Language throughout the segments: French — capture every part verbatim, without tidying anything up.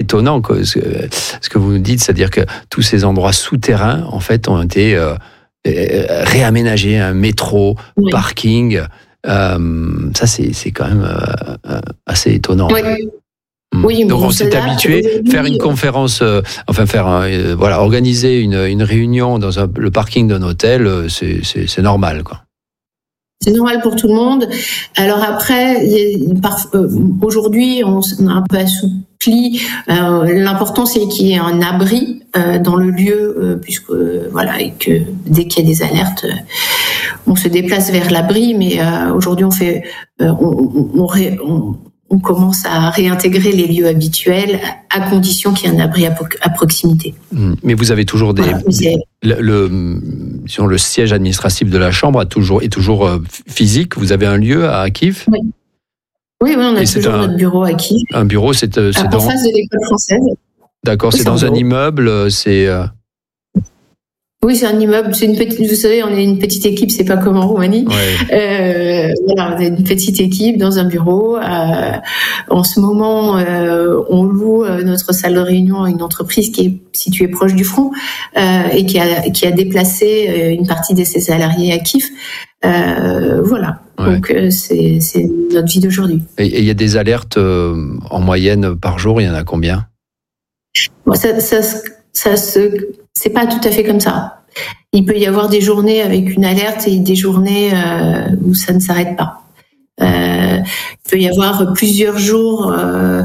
étonnant que, ce, ce que vous nous dites, c'est-à-dire que tous ces endroits souterrains, en fait, ont été euh, réaménagés, un métro, oui. parking. Euh, ça, c'est, c'est quand même euh, assez étonnant. Oui. Mmh. Oui, donc on s'est habitué faire une conférence, euh, enfin faire euh, voilà organiser une, une réunion dans un, le parking d'un hôtel, euh, c'est, c'est, c'est normal quoi. C'est normal pour tout le monde. Alors après, il y a, par, euh, aujourd'hui, on, on a un peu assoupli. Euh, l'important, c'est qu'il y ait un abri euh, dans le lieu, euh, puisque euh, voilà, et que dès qu'il y a des alertes, euh, on se déplace vers l'abri. Mais euh, aujourd'hui, on fait, euh, on, on, on, on on commence à réintégrer les lieux habituels à condition qu'il y ait un abri à, à proximité. Mais vous avez toujours des... Voilà, le, le, sur le siège administratif de la Chambre a toujours, est toujours physique. Vous avez un lieu à Kiev ? Oui, oui, oui on a Et toujours un, notre bureau à Kiev. Un bureau, c'est... c'est en dans... face de l'école française. D'accord, oui, c'est, c'est dans un, un immeuble, c'est... Oui, c'est un immeuble. C'est une petite. Vous savez, on est une petite équipe. C'est pas comme en Roumanie. Ouais. Euh, voilà, on est une petite équipe dans un bureau. Euh, en ce moment, euh, on loue notre salle de réunion à une entreprise qui est située proche du front euh, et qui a qui a déplacé une partie de ses salariés à Kiev. Euh, voilà. Ouais. Donc c'est c'est notre vie d'aujourd'hui. Et il y a des alertes euh, en moyenne par jour. Il y en a combien ? Bon, ça, ça, ça se C'est pas tout à fait comme ça. Il peut y avoir des journées avec une alerte et des journées euh, où ça ne s'arrête pas. Euh, il peut y avoir plusieurs jours euh,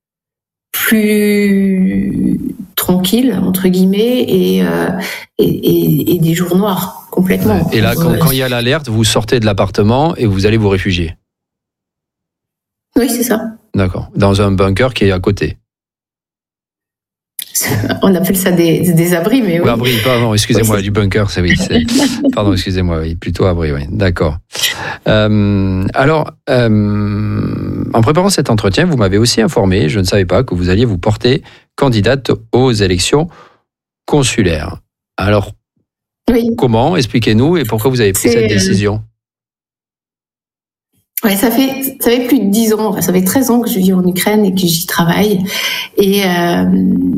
plus tranquilles entre guillemets et, euh, et, et, et des jours noirs complètement. Et là, quand, quand il y a l'alerte, vous sortez de l'appartement et vous allez vous réfugier. Oui, c'est ça. D'accord. Dans un bunker qui est à côté. On appelle ça des, des abris, mais oui. Abri, pardon, excusez-moi, oui, du bunker, c'est oui. C'est, pardon, excusez-moi, oui, plutôt abri, oui, d'accord. Euh, alors, euh, en préparant cet entretien, vous m'avez aussi informé, je ne savais pas, que vous alliez vous porter candidate aux élections consulaires. Alors, oui. Comment ? Expliquez-nous et pourquoi vous avez pris c'est... cette décision ? Ouais, ça fait ça fait plus de dix ans, enfin, ça fait treize ans que je vis en Ukraine et que j'y travaille. Et, euh,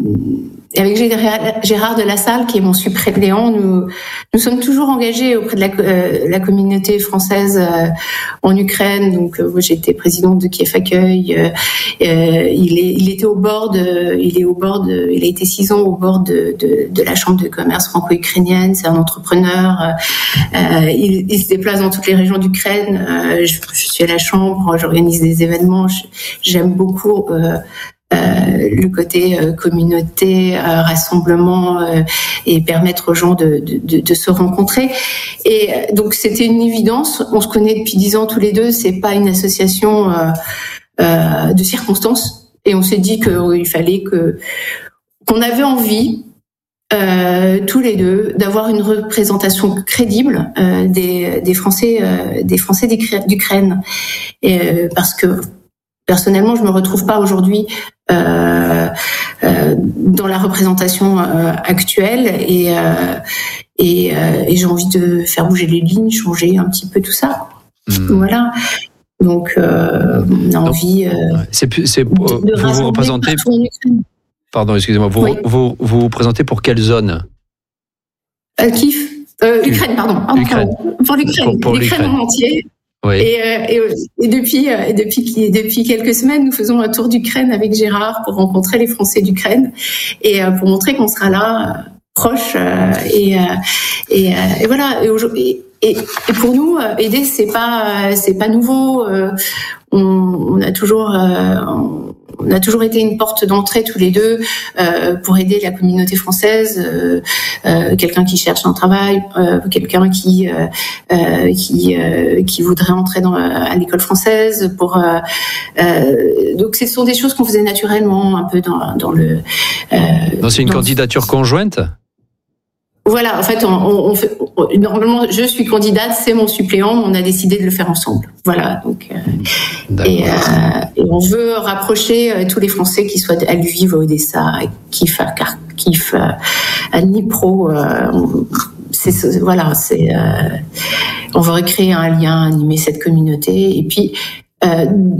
et avec Gérard de Lassalle, qui est mon suppléant, nous nous sommes toujours engagés auprès de la, euh, la communauté française euh, en Ukraine. Donc, euh, moi, j'étais présidente de Kiev Accueil. Euh, euh, il est il était au bord de il est au bord de il a été six ans au bord de de, de la chambre de commerce franco-ukrainienne. C'est un entrepreneur. Euh, il, il se déplace dans toutes les régions d'Ukraine. Euh, je, je suis à la chambre, j'organise des événements. J'aime beaucoup euh, euh, le côté euh, communauté, euh, rassemblement euh, et permettre aux gens de, de, de se rencontrer. Et euh, donc c'était une évidence. On se connaît depuis dix ans tous les deux. C'est pas une association euh, euh, de circonstances. Et on s'est dit qu'il fallait que qu'on avait envie. Euh, tous les deux, d'avoir une représentation crédible euh, des, des Français, euh, des Français d'Ukraine, et, euh, parce que personnellement, je me retrouve pas aujourd'hui euh, euh, dans la représentation euh, actuelle, et euh, et, euh, et j'ai envie de faire bouger les lignes, changer un petit peu tout ça. Mmh. Voilà. Donc, euh, on a envie. Euh, c'est, c'est, de, de vous vous représentez. Pardon, excusez-moi. Vous, oui. vous, vous vous présentez pour quelle zone ? euh, Kiev. Euh, Ukraine, pardon. pardon Ukraine. Pour l'Ukraine. Pour, pour l'Ukraine, l'Ukraine en entier. Oui. Et, euh, et, et, depuis, et depuis, depuis quelques semaines, nous faisons un tour d'Ukraine avec Gérard pour rencontrer les Français d'Ukraine et euh, pour montrer qu'on sera là, euh, proche. Euh, et, euh, et, euh, et voilà. Et, et, et, et pour nous, aider, c'est pas, c'est pas nouveau. Euh, on, on a toujours... Euh, on, On a toujours été une porte d'entrée tous les deux euh, pour aider la communauté française, euh, euh, quelqu'un qui cherche un travail, euh, quelqu'un qui euh, euh, qui euh, qui voudrait entrer dans à l'école française. Pour euh, euh, donc, ce sont des choses qu'on faisait naturellement un peu dans dans le. Euh, non, c'est une dans... candidature conjointe. Voilà, en fait, on, on fait, on, normalement, je suis candidate, c'est mon suppléant, on a décidé de le faire ensemble. Voilà, donc euh, et, euh, et on veut rapprocher euh, tous les Français qui soient à Lviv, à Odessa, à Kiev, à Kharkiv, euh, à Dnipro. Euh, on, c'est, voilà, c'est, euh, on veut recréer un lien, animer cette communauté, et puis. Euh,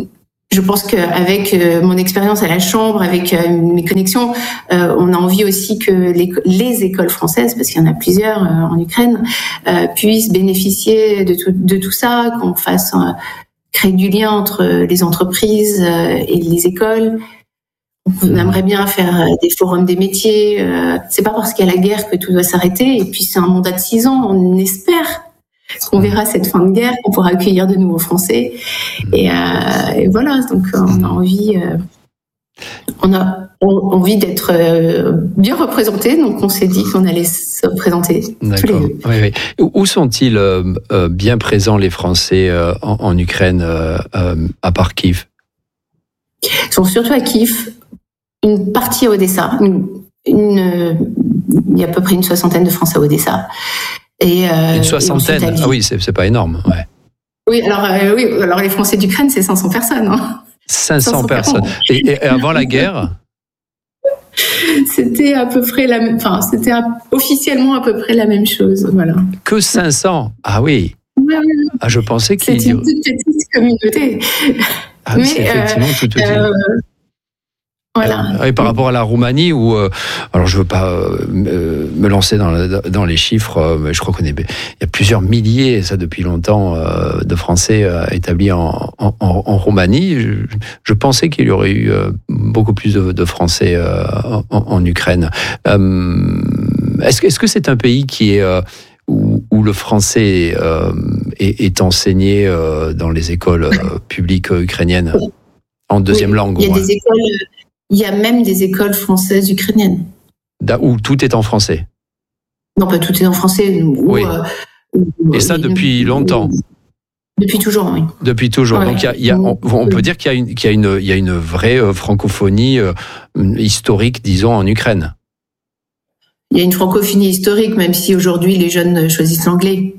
je pense qu'avec euh, mon expérience à la Chambre, avec euh, mes connexions, euh, on a envie aussi que les, les écoles françaises, parce qu'il y en a plusieurs euh, en Ukraine, euh, puissent bénéficier de tout, de tout ça, qu'on fasse euh, créer du lien entre les entreprises euh, et les écoles. On aimerait bien faire des forums des métiers. Euh, c'est pas parce qu'il y a la guerre que tout doit s'arrêter. Et puis c'est un mandat de six ans. On espère qu'on verra cette fin de guerre, qu'on pourra accueillir de nouveaux Français. Et, euh, et voilà. Donc on a envie, euh, on a envie d'être euh, bien représentés. Donc on s'est dit qu'on allait se présenter. D'accord. Tous les deux. Oui, oui. Où sont-ils euh, euh, bien présents les Français euh, en, en Ukraine, euh, euh, à part Kiev? Ils sont surtout à Kiev. Une partie à Odessa, une, une, il y a à peu près une soixantaine de Français à Odessa. Et, euh, une soixantaine et ah oui, c'est, c'est pas énorme. Ouais. Oui, alors, euh, oui, alors les Français d'Ukraine, c'est cinq cents personnes. Hein. cinq cents, cinq cents personnes. Et, et avant la guerre C'était à peu près la même, enfin, c'était à, officiellement à peu près la même chose. Voilà. Que cinq cents? Ah oui. Ouais, ouais. Ah, je pensais qu'il c'est une toute petite communauté. Ah oui, c'est effectivement euh, tout petit. Euh, Voilà. Et par rapport à la Roumanie, où, euh, alors je veux pas euh, me lancer dans, le, dans les chiffres, euh, mais je crois qu'on est, il y a plusieurs milliers, ça depuis longtemps, euh, de Français euh, établis en, en, en Roumanie. Je, je pensais qu'il y aurait eu euh, beaucoup plus de, de Français euh, en, en Ukraine. Euh, est-ce, est-ce que c'est un pays qui est euh, où, où le français euh, est, est enseigné euh, dans les écoles euh, publiques ukrainiennes en deuxième oui, langue? Il y a des écoles. Il y a même des écoles françaises ukrainiennes. Où tout est en français? Non, pas tout est en français. Où, oui. Euh, où, Et ça depuis où, longtemps? Depuis toujours, oui. Depuis toujours. Ouais. Donc, il y a, il y a, on, on peut dire qu'il y a une, qu'il y a une, il y a une vraie francophonie euh, historique, disons, en Ukraine. Il y a une francophonie historique, même si aujourd'hui les jeunes choisissent l'anglais.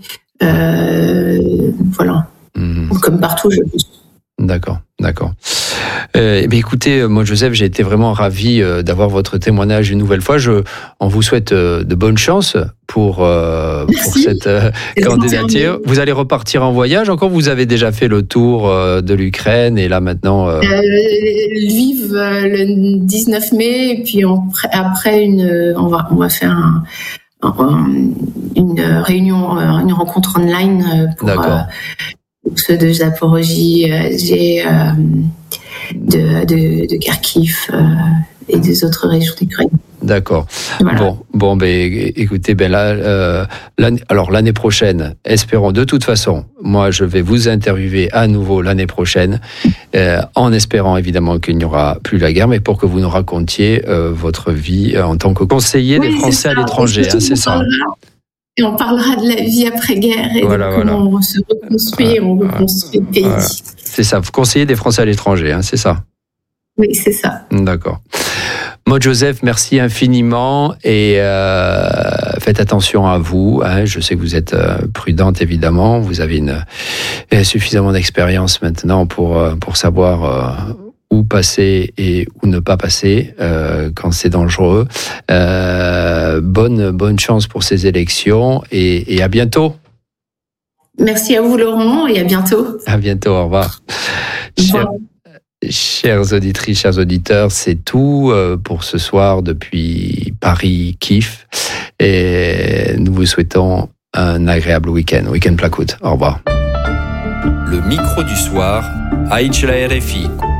Euh, voilà. Mmh. Comme partout, je pense. D'accord, d'accord. Euh, eh bien, écoutez, moi, Joseph, j'ai été vraiment ravi euh, d'avoir votre témoignage une nouvelle fois. Je, on vous souhaite euh, de bonnes chances pour, euh, pour cette euh, candidature. Vous allez repartir en voyage encore? Vous avez déjà fait le tour euh, de l'Ukraine et là maintenant euh... euh, Lviv euh, le dix-neuf mai et puis on, après une, on va on va faire un, un, une réunion, une rencontre online pour. D'accord. Pour ceux de Zaporogie, euh, j'ai euh, de, de, de Kharkiv euh, et des autres régions d'Ukraine. D'accord. Voilà. Bon, bon, ben, écoutez, ben là, euh, l'année, alors l'année prochaine, espérons. De toute façon, moi, je vais vous interviewer à nouveau l'année prochaine, euh, en espérant évidemment qu'il n'y aura plus la guerre, mais pour que vous nous racontiez euh, votre vie en tant que conseiller oui, des Français à l'étranger, hein, c'est ça. Et on parlera de la vie après-guerre et voilà, de voilà. comment on se reconstruit, on reconstruit le pays. Voilà. C'est ça, vous conseillez des Français à l'étranger, hein, c'est ça? Oui, c'est ça. D'accord. Moi, Joseph, merci infiniment et euh, faites attention à vous. Hein. Je sais que vous êtes euh, prudente, évidemment. Vous avez une, euh, suffisamment d'expérience maintenant pour, euh, pour savoir... Euh, où passer et où ne pas passer euh, quand c'est dangereux. Euh, bonne, bonne chance pour ces élections et, et à bientôt. Merci à vous, Laurent, et à bientôt. À bientôt, au revoir. Chers, chères auditrices, chers auditeurs, c'est tout pour ce soir depuis Paris, Kiev. Et nous vous souhaitons un agréable week-end. Week-end Plakout. Au revoir. Le micro du soir, Aïch la R F I.